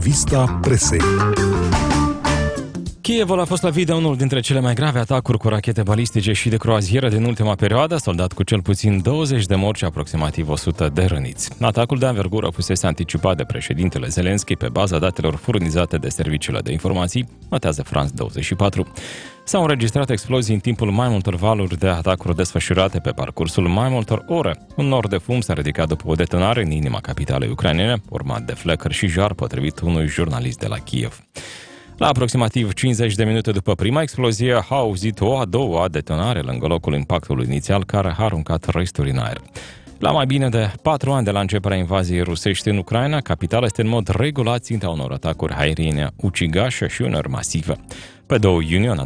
Vista presei. Kievul a fost lovit de unul dintre cele mai grave atacuri cu rachete balistice și de croazieră din ultima perioadă, soldat cu cel puțin 20 de morți și aproximativ 100 de răniți. Atacul de anvergură fusese anticipat de președintele Zelenski pe baza datelor furnizate de serviciile de informații, notează France 24. S-au înregistrat explozii în timpul mai multor valuri de atacuri desfășurate pe parcursul mai multor ore. Un nor de fum s-a ridicat după o detonare în inima capitalei ucrainene, urmat de flecări și jar, potrivit unui jurnalist de la Kiev. La aproximativ 50 de minute după prima explozie, a auzit o a doua detonare lângă locul impactului inițial, care a aruncat resturi în aer. La mai bine de 4 ani de la începerea invaziei rusești în Ucraina, capitala este în mod regulat ținta unor atacuri aeriene ucigașe și uneori masive. Pe 2 iunie,